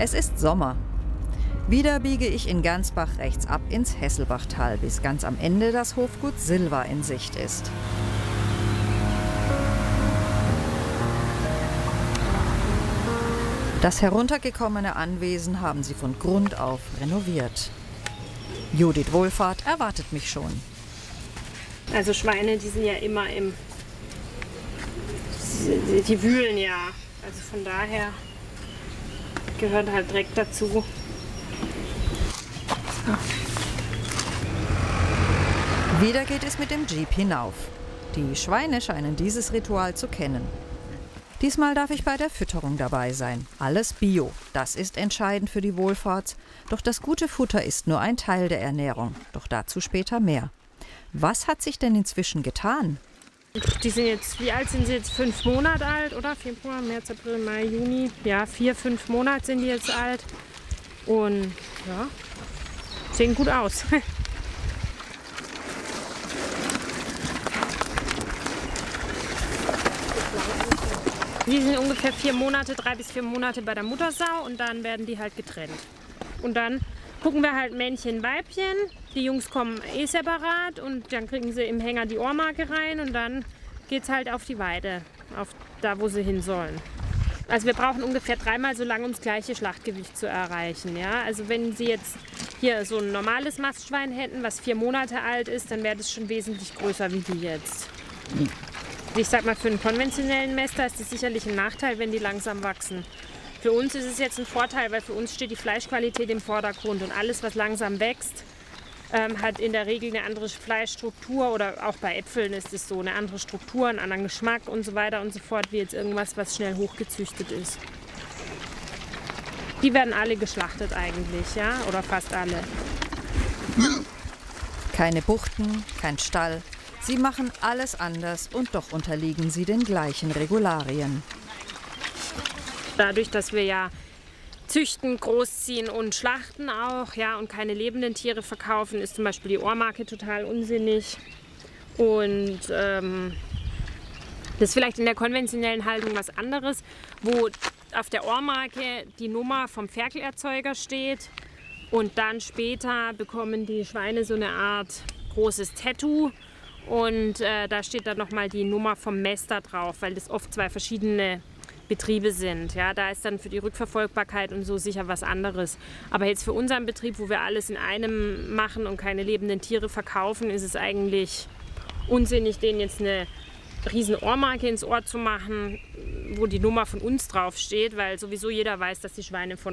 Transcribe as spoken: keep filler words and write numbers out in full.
Es ist Sommer. Wieder biege ich in Gansbach rechts ab ins Hesselbachtal, bis ganz am Ende das Hofgut Silva in Sicht ist. Das heruntergekommene Anwesen haben sie von Grund auf renoviert. Judith Wohlfahrt erwartet mich schon. Also Schweine, die sind ja immer im... Die, die wühlen ja. Also von daher gehört halt Dreck dazu. Wieder geht es mit dem Jeep hinauf. Die Schweine scheinen dieses Ritual zu kennen. Diesmal darf ich bei der Fütterung dabei sein. Alles Bio, das ist entscheidend für die Wohlfahrt. Doch das gute Futter ist nur ein Teil der Ernährung. Doch dazu später mehr. Was hat sich denn inzwischen getan? Die sind jetzt, wie alt sind sie jetzt? Fünf Monate alt, oder? Februar, März, April, Mai, Juni. Ja, vier, fünf Monate sind die jetzt alt. Und ja, sehen gut aus. Die sind ungefähr vier Monate, drei bis vier Monate bei der Muttersau und dann werden die halt getrennt. Und dann gucken wir halt Männchen, Weibchen. Die Jungs kommen eh separat und dann kriegen sie im Hänger die Ohrmarke rein und dann geht es halt auf die Weide, auf da, wo sie hin sollen. Also wir brauchen ungefähr dreimal so lange, um das gleiche Schlachtgewicht zu erreichen. Ja? Also wenn Sie jetzt hier so ein normales Mastschwein hätten, was vier Monate alt ist, dann wäre das schon wesentlich größer wie die jetzt. Ich sag mal, für einen konventionellen Mäster ist das sicherlich ein Nachteil, wenn die langsam wachsen. Für uns ist es jetzt ein Vorteil, weil für uns steht die Fleischqualität im Vordergrund und alles, was langsam wächst, ähm, hat in der Regel eine andere Fleischstruktur oder auch bei Äpfeln ist es so, eine andere Struktur, einen anderen Geschmack und so weiter und so fort, wie jetzt irgendwas, was schnell hochgezüchtet ist. Die werden alle geschlachtet eigentlich, ja, oder fast alle. Keine Buchten, kein Stall. Sie machen alles anders und doch unterliegen sie den gleichen Regularien. Dadurch, dass wir ja züchten, großziehen und schlachten auch, ja, und keine lebenden Tiere verkaufen, ist zum Beispiel die Ohrmarke total unsinnig. Und ähm, das ist vielleicht in der konventionellen Haltung was anderes, wo auf der Ohrmarke die Nummer vom Ferkelerzeuger steht und dann später bekommen die Schweine so eine Art großes Tattoo. Und äh, da steht dann nochmal die Nummer vom Mäster drauf, weil das oft zwei verschiedene Betriebe sind. Ja, da ist dann für die Rückverfolgbarkeit und so sicher was anderes. Aber jetzt für unseren Betrieb, wo wir alles in einem machen und keine lebenden Tiere verkaufen, ist es eigentlich unsinnig, denen jetzt eine riesen Ohrmarke ins Ohr zu machen, wo die Nummer von uns drauf steht, weil sowieso jeder weiß, dass die Schweine von